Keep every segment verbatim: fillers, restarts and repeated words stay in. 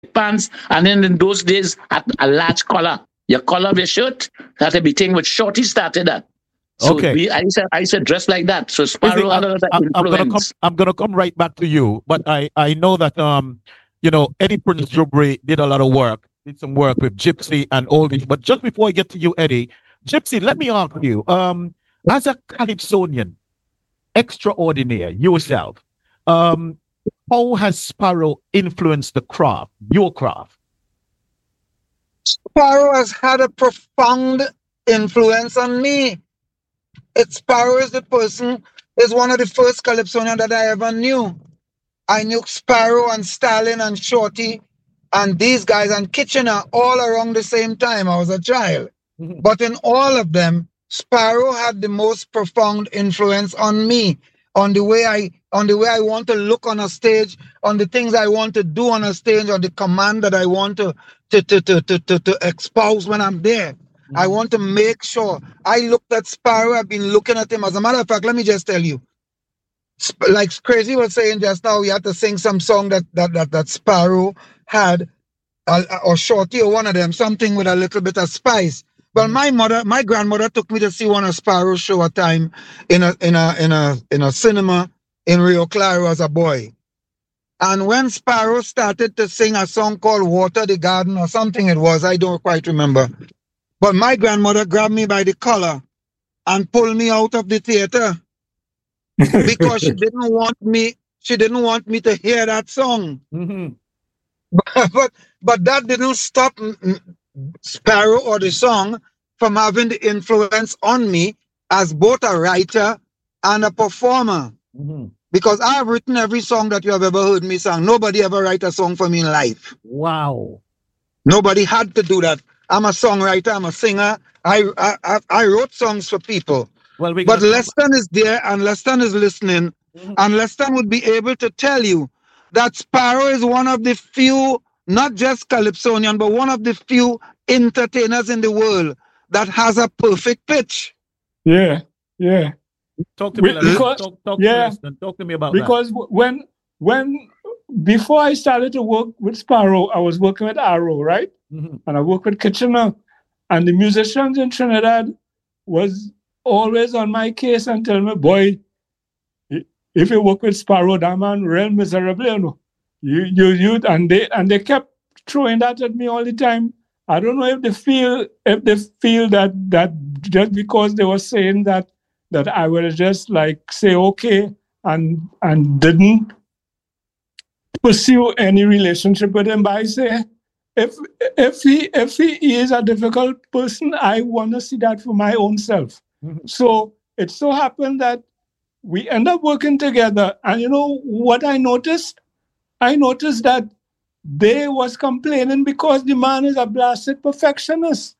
pants, and then in those days, had a large collar. Your collar of your shirt had to be thing with shorty started that. So Okay. we, I said, I said, dress like that. So Izzy, Sparrow I, had another I, I'm gonna come. influence. I'm gonna come right back to you. But I, I know that um, you know, Eddie Prince Jubri did a lot of work. Did some work with Gypsy and all this. But just before I get to you, Eddie, Gypsy, let me ask you. Um, as a Calypsonian, extraordinaire yourself, um, how has Sparrow influenced the craft, your craft? Sparrow has had a profound influence on me. It, Sparrow is the person, is one of the first Calypsonian that I ever knew. I knew Sparrow and Stalin and Shorty and these guys and Kitchener all around the same time. I was a child. Mm-hmm. But in all of them, Sparrow had the most profound influence on me, on the way I on the way I want to look on a stage, on the things I want to do on a stage, on the command that I want to to to to to, to, to espouse when I'm there. Mm-hmm. I want to make sure. I looked at Sparrow, I've been looking at him. As a matter of fact, let me just tell you, like Crazy was saying just now, we had to sing some song that that that, that Sparrow had, uh, or Shorty, or one of them, something with a little bit of spice. Well, mm-hmm. my mother, my grandmother took me to see one of Sparrow show a time in a in a in a in a cinema in Rio Claro as a boy. And when Sparrow started to sing a song called Water the Garden or something it was, I don't quite remember. But my grandmother grabbed me by the collar and pulled me out of the theater because she didn't want me, she didn't want me to hear that song. Mm-hmm. But, but but that didn't stop Sparrow or the song from having the influence on me as both a writer and a performer. Mm-hmm. Because I have written every song that you have ever heard me sing. Nobody ever write a song for me in life. Wow. Nobody had to do that. I'm a songwriter, I'm a singer. I I, I wrote songs for people. Well, we but Leston is there and Leston is listening. Mm-hmm. And Leston would be able to tell you that Sparrow is one of the few, not just Calypsonian, but one of the few entertainers in the world that has a perfect pitch. Yeah, yeah. Talk to me, because, talk, talk, yeah, to talk to me about because that. Because when, when, before I started to work with Sparrow, I was working with Arrow, right? Mm-hmm. And I worked with Kitchener. And the musicians in Trinidad was always on my case and telling me, boy, if you work with Sparrow, that man real miserable, you know. You, you, you, and they, and they kept throwing that at me all the time. I don't know if they feel, if they feel that, that just because they were saying that, that I will just like say, okay, and, and didn't pursue any relationship with him. But I say, if, if he, if he is a difficult person, I want to see that for my own self. Mm-hmm. So it so happened that we end up working together. And you know what I noticed? I noticed that they was complaining because the man is a blasted perfectionist.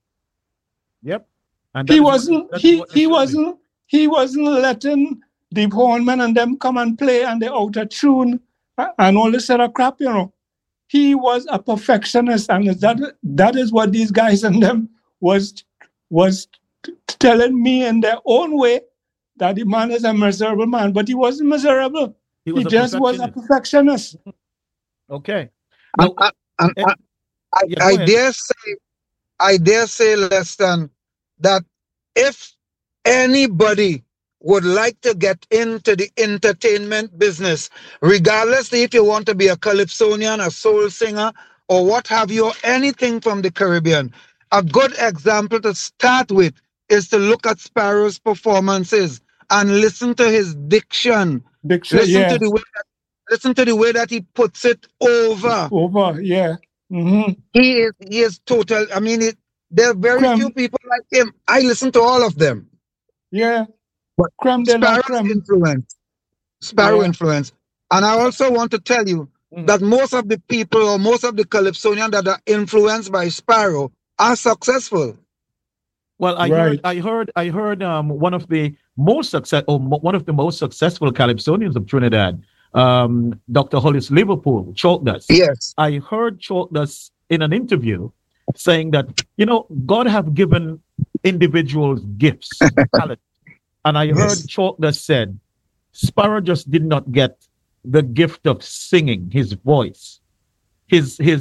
Yep. And he wasn't what, he he wasn't be. he wasn't letting the hornmen and them come and play and they out of tune and all this other crap, you know. He was a perfectionist, and that that is what these guys and them was was t- telling me in their own way, that the man is a miserable man, but he wasn't miserable. He, was he just was a perfectionist. Okay. Now, I, I, I, I, I, yeah, I dare say, I dare say, Leston, that if anybody would like to get into the entertainment business, regardless if you want to be a Calypsonian, a soul singer, or what have you, or anything from the Caribbean, a good example to start with is to look at Sparrow's performances and listen to his diction. Diction, listen yeah. to the way that, listen to the way that he puts it over. Over, yeah. Mm-hmm. He is he is total. I mean, it, there are very creme. few people like him. I listen to all of them. Yeah. But creme Sparrow influence. Sparrow yeah. influence. And I also want to tell you mm-hmm. that most of the people or most of the Calypsonians that are influenced by Sparrow are successful. Well, I right. heard, I heard, I heard um, one of the most success, or mo- one of the most successful Calypsonians of Trinidad, um, Doctor Hollis Liverpool, Chalkdust. Yes, I heard Chalkdust in an interview saying that you know God have given individuals gifts, talent, and I heard yes. Chalkdust said Sparrow just did not get the gift of singing, his voice. his his